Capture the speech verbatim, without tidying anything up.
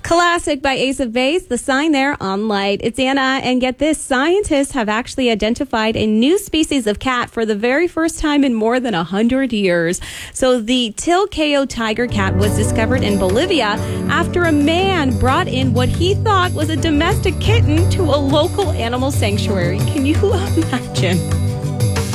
Classic by Ace of Base, the sign there on light. It's Anna, and get this, scientists have actually identified a new species of cat for the very first time in more than one hundred years. So the Tilcayo tiger cat was discovered in Bolivia after a man brought in what he thought was a domestic kitten to a local animal sanctuary. Can you imagine?